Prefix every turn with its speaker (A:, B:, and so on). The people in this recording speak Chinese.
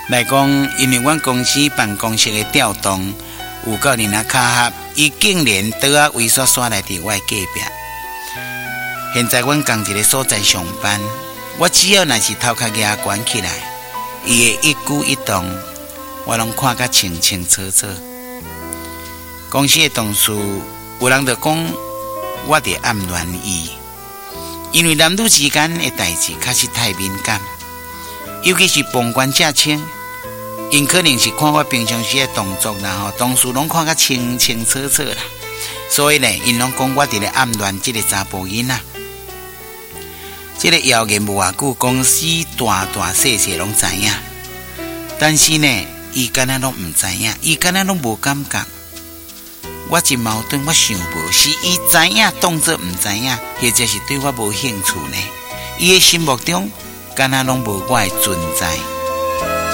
A: 来讲，因为阮公司办公室的调动有够人巧合，伊竟然倒啊猥琐耍来伫我的隔壁。现在阮共一个所在上班，我只要若是头壳牙关起来，伊的一举一动，我拢看甲清清楚楚。公司的同事有人就讲我伫暗恋伊，因为男女之间的代志确实太敏感，尤其是旁观者清，因可能是看我平常时的动作啦，同事拢看甲清清楚楚啦，所以呢，因拢讲我伫咧暗恋这个查甫囡仔。这个谣言无偌久，公司大大小小拢知影，但是呢，伊敢若拢唔知影，伊敢若拢无感觉。我真矛盾，我想无是伊知影当作唔知影，或者是对我无兴趣呢？伊的心目中敢若拢无我的存在。